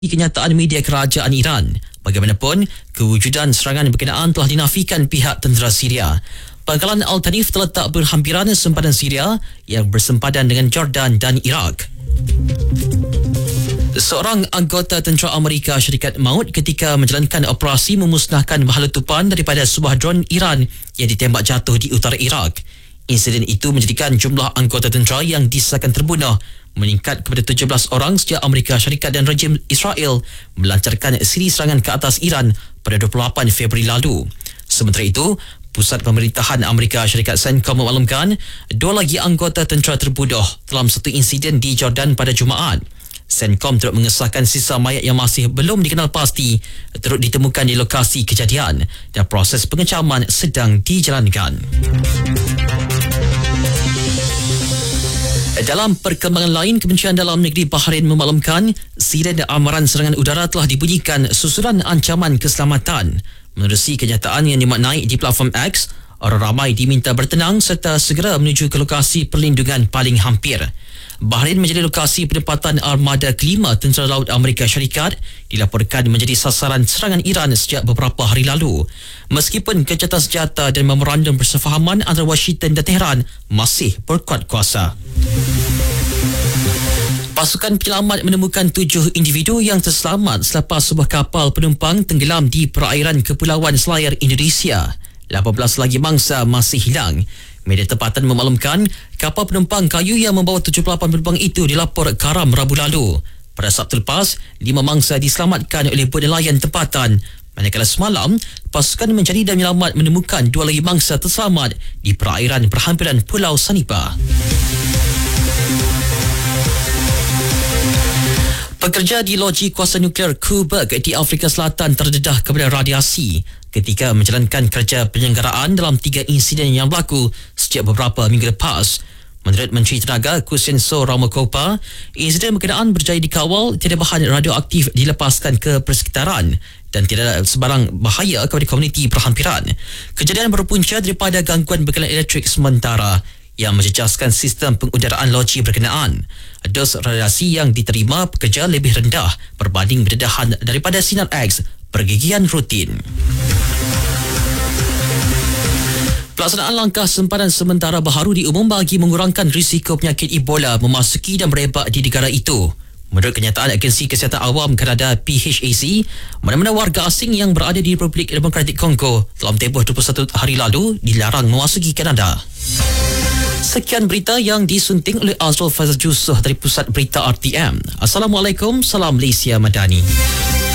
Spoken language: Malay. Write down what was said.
kenyataan media kerajaan Iran. Bagaimanapun, kewujudan serangan berkenaan telah dinafikan pihak tentera Syria. Pangkalan Al-Tanif terletak berhampiran sempadan Syria yang bersempadan dengan Jordan dan Iraq. Seorang anggota tentera Amerika Syarikat Maut ketika menjalankan operasi memusnahkan bahan letupan daripada sebuah drone Iran yang ditembak jatuh di utara Iraq. Insiden itu menjadikan jumlah anggota tentera yang disahkan terbunuh meningkat kepada 17 orang sejak Amerika Syarikat dan rejim Israel melancarkan siri serangan ke atas Iran pada 28 Februari lalu. Sementara itu, Pusat Pemerintahan Amerika Syarikat CENTCOM memaklumkan 2 lagi anggota tentera terbunuh dalam satu insiden di Jordan pada Jumaat. CENTCOM turut mengesahkan sisa mayat yang masih belum dikenal pasti turut ditemukan di lokasi kejadian dan proses pengecaman sedang dijalankan. Dalam perkembangan lain, Kementerian Dalam Negeri Bahrain memaklumkan siren amaran serangan udara telah dibunyikan susulan ancaman keselamatan. Menerusi kenyataan yang dimaknai di platform X, orang ramai diminta bertenang serta segera menuju ke lokasi perlindungan paling hampir. Bahrain menjadi lokasi penempatan armada kelima Tentera Laut Amerika Syarikat dilaporkan menjadi sasaran serangan Iran sejak beberapa hari lalu. Meskipun gencatan senjata dan memorandum persefahaman antara Washington dan Tehran masih berkuat kuasa. Pasukan penyelamat menemukan 7 individu yang terselamat selepas sebuah kapal penumpang tenggelam di perairan Kepulauan Selayar Indonesia. 18 lagi mangsa masih hilang. Media tempatan memaklumkan kapal penumpang kayu yang membawa 78 penumpang itu dilapor karam Rabu lalu. Pada Sabtu lepas, 5 mangsa diselamatkan oleh bot nelayan tempatan. Manakala semalam, pasukan mencari dan menyelamat menemukan 2 lagi mangsa terselamat di perairan berhampiran Pulau Sanipa. Pekerja di loji kuasa nuklear Koeberg di Afrika Selatan terdedah kepada radiasi ketika menjalankan kerja penyelenggaraan dalam 3 insiden yang berlaku sejak beberapa minggu lepas. Menurut Menteri Tenaga Kusenso Ramakopa, insiden berkenaan berjaya dikawal, tiada bahan radioaktif dilepaskan ke persekitaran dan tidak sebarang bahaya kepada komuniti perhampiran. Kejadian berpunca daripada gangguan bekalan elektrik sementara yang menjejaskan sistem pengudaraan loji berkenaan. Dos radiasi yang diterima pekerja lebih rendah berbanding berdedahan daripada sinar X pergigian rutin. Pelaksanaan langkah sempadan sementara baharu diumum bagi mengurangkan risiko penyakit Ebola memasuki dan merebak di negara itu. Menurut kenyataan Agensi Kesihatan Awam Kanada PHAC, mana-mana warga asing yang berada di Republik Demokratik Kongo dalam tempoh 21 hari lalu dilarang memasuki Kanada. Sekian berita yang disunting oleh Azrul Fazal Jusoh dari Pusat Berita RTM. Assalamualaikum, salam Malaysia Madani.